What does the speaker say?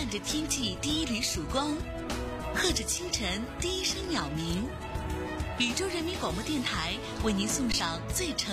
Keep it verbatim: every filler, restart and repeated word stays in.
伴着天际第一缕曙光，和着清晨第一声鸟鸣。宇宙人民广播电台为您送上最诚